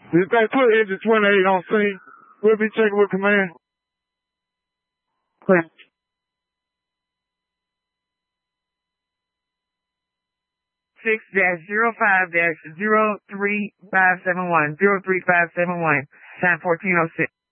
If they put engine 28 on scene, we'll be checking with command. Clear. 6-05-03571. 03571. Time 1406.